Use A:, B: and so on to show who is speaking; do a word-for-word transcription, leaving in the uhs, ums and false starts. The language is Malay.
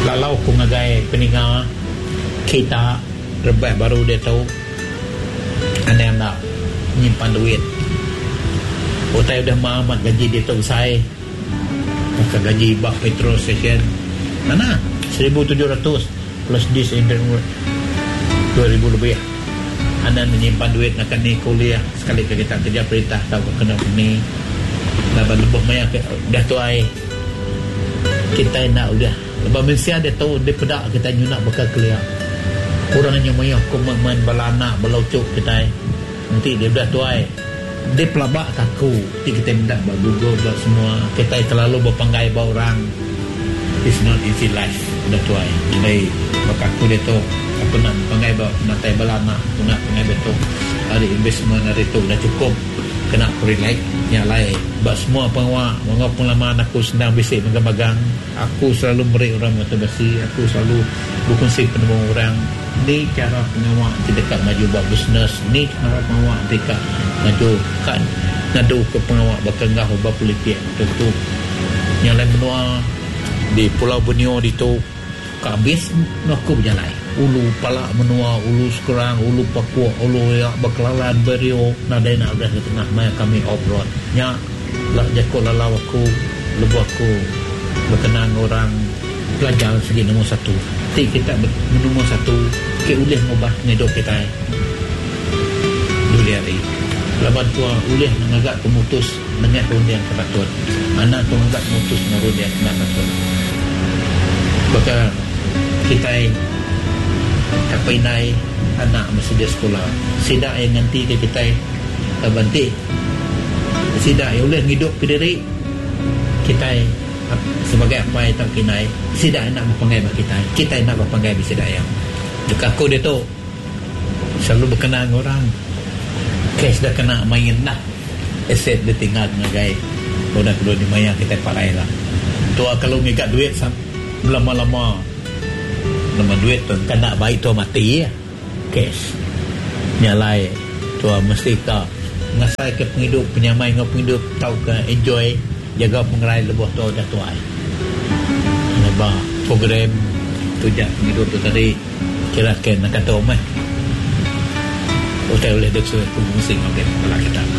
A: kalau aku ngagai peninga kita rebah baru dia tahu anda nak nyimpan duit. Otai udah maamat gaji dia tahu saya maka gaji bak petrol station mana seribu tujuh ratus plus dis dua ribu lebih. Anda menyimpan duit nak ni kuliah sekali kita kerja perintah tahu kena ni lepas lebih maya dah tuai kita nak udah lepas Malaysia dia tahu dia pedak kita nak bakal kuliah kurangnya maya komitmen balana belaucuk kita nanti dia dah tuai dia pelabak kaku nanti kita minta buat Google buat semua kita terlalu berpanggai bawa orang. It's not easy life udah tuai jadi bakaku dia tu apa nak panggai bawa natai balana aku nak panggai betul ada investment ada tu dah cukup kena relax yang lain buat semua pengawak walaupun lama aku senang bisik megang-megang aku selalu beri orang motivasi aku selalu berkongsi penemu orang ni cara pengawak tidak maju buat bisnes ni cara pengawak tidak maju kan ngadu ke pengawak berkenggah ubah politik tentu yang lain menua di Pulau Borneo di tu kabis nak aku berjalan ulu palak menua ulu sekarang ulu Papua ulu ya Baklalan Berio nadai nak dah ke tengah maya kami obrol nya lah jakut lalau aku lebu aku berkenang orang pelajar segi nombor satu ti kita nombor satu ke ulih ngubah ngedok kita dulu hari laban tua ulih ngagak pemutus dengan rundian kepatut anak tu ngagak pemutus dengan rundian kepatut bakal kita apa inai anak mesti dia sekolah sidak yang nanti ke kita bantik sidak yang boleh hidup ke diri kita sebagai apa yang tak kinai sidak nak berpanggai bagi kita kita nak berpanggai bagi sidak yang dekat aku dia tu selalu berkenaan orang kes dah kena main lah aset dia tinggal dengan gaya bodoh kedua di maya kita pakai lah tu kalau mengikat duit lama-lama nama duit tu kan nak baik tu mati ya cash nyalai tu mesti ka ngasai ke penghidup penyamai ngau penghidup tahu ke enjoy jaga pengerai lebuh tu dah tuai nabah program tu jak penghidup tu tadi kira kan nak kata omeh hotel boleh dek suatu musik okey kalau kita